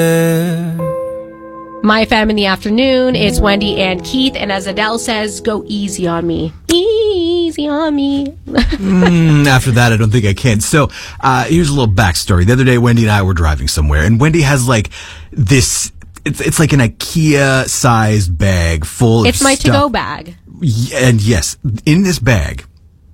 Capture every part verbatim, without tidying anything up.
My Fam in the afternoon. It's Wendy and Keith. And as Adele says, go easy on me. Easy on me. mm, after that, I don't think I can. So uh, here's a little backstory. The other day, Wendy and I were driving somewhere, and Wendy has like this, it's it's like an IKEA-sized bag full of It's my stuff. to-go bag. And yes, in this bag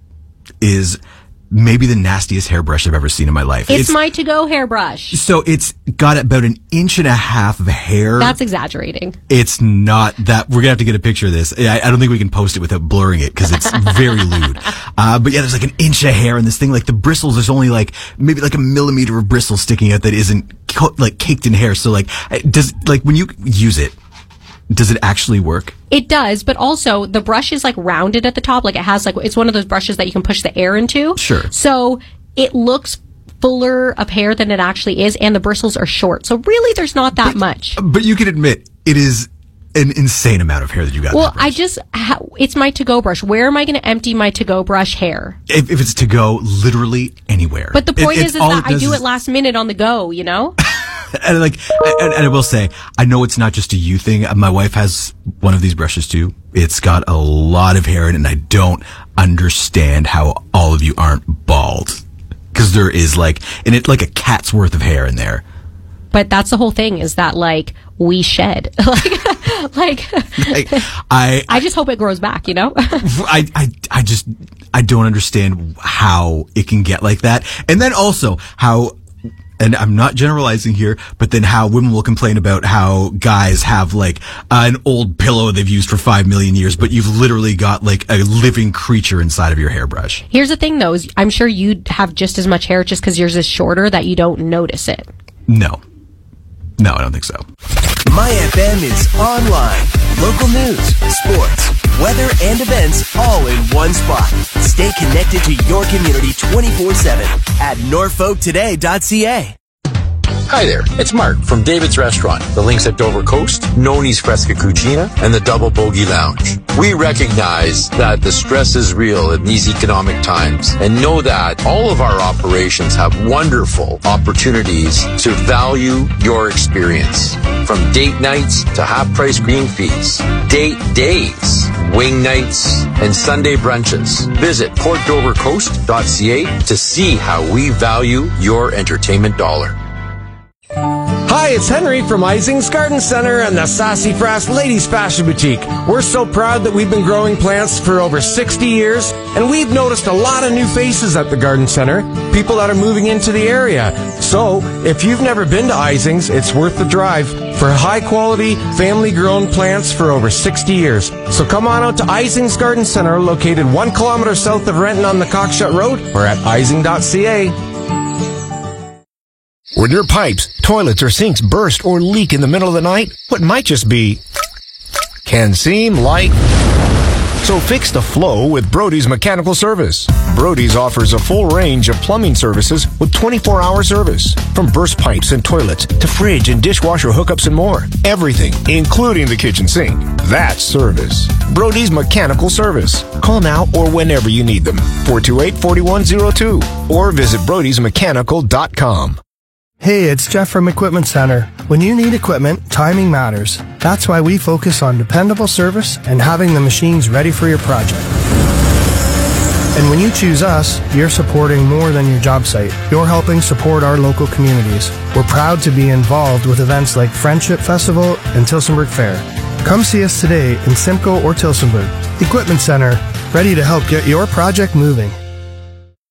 is maybe the nastiest hairbrush I've ever seen in my life. It's, it's my to-go hairbrush. So it's got about an inch and a half of hair. That's exaggerating. It's not that. We're going to have to get a picture of this. I, I don't think we can post it without blurring it because it's very lewd. Uh, but yeah, there's like an inch of hair in this thing. Like the bristles, there's only like maybe like a millimeter of bristles sticking out that isn't co- like caked in hair. So like, does like when you use it, does it actually work? It does, but also the brush is like rounded at the top. Like it has like, it's one of those brushes that you can push the air into. Sure. So it looks fuller of hair than it actually is, and the bristles are short. So really there's not that but, much. But you can admit it is an insane amount of hair that you got. Well, I just, ha- it's my to-go brush. Where am I going to empty my to-go brush hair? If, if it's to go literally anywhere. But the point it, is, is that I do is... it last minute on the go, you know? And like, and, and I will say, I know it's not just a you thing. My wife has one of these brushes too. It's got a lot of hair in it, and I don't understand how all of you aren't bald. Because there is like, and it's like a cat's worth of hair in there. But that's the whole thing, is that like we shed. like, like, like I, I just hope it grows back, you know? I, I, I just, I don't understand how it can get like that. And then also how, and I'm not generalizing here, but then how women will complain about how guys have like uh, an old pillow they've used for five million years, but you've literally got like a living creature inside of your hairbrush. Here's the thing though, is I'm sure you have just as much hair just because yours is shorter that you don't notice it. No. No, I don't think so. My F M is online. Local news, sports, weather, and events all in one spot. Stay connected to your community twenty-four seven at norfolk today dot c a. Hi there, it's Mark from David's Restaurant, the links at Dover Coast, Noni's Fresca Cucina, and the Double Bogey Lounge. We recognize that the stress is real in these economic times and know that all of our operations have wonderful opportunities to value your experience. From date nights to half-price green fees, date days, wing nights, and Sunday brunches. Visit port dover coast dot c a to see how we value your entertainment dollar. Hi, it's Henry from Ising's Garden Center and the Sassafras Ladies Fashion Boutique. We're so proud that we've been growing plants for over sixty years, and we've noticed a lot of new faces at the Garden Center, people that are moving into the area. So, if you've never been to Ising's, it's worth the drive for high-quality, family-grown plants for over sixty years. So come on out to Ising's Garden Center, located one kilometer south of Renton on the Cockshut Road, or at ising dot c a. When your pipes, toilets, or sinks burst or leak in the middle of the night, what might just be can seem like... So fix the flow with Brody's Mechanical Service. Brody's offers a full range of plumbing services with twenty-four hour service. From burst pipes and toilets to fridge and dishwasher hookups and more. Everything, including the kitchen sink. That's service. Brody's Mechanical Service. Call now or whenever you need them. four two eight, four one zero two or visit brodys mechanical dot com. Hey, it's Jeff from Equipment Center. When you need equipment, timing matters. That's why we focus on dependable service and having the machines ready for your project. And when you choose us, you're supporting more than your job site. You're helping support our local communities. We're proud to be involved with events like Friendship Festival and Tillsonburg Fair. Come see us today in Simcoe or Tillsonburg. Equipment Center, ready to help get your project moving.